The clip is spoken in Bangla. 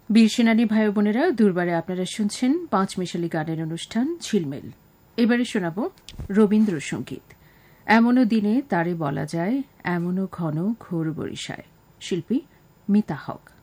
বীর সেনানী ভাই বোনেরা, দুর্বারে আপনারা শুনছেন পাঁচমিশালি গানের অনুষ্ঠান ঝিলমিল। এবারে শোনাব রবীন্দ্রসঙ্গীত। এমনও দিনে তারে বলা যায়, এমনও ঘন ঘোর বরিশায়। শিল্পী মিতা হক।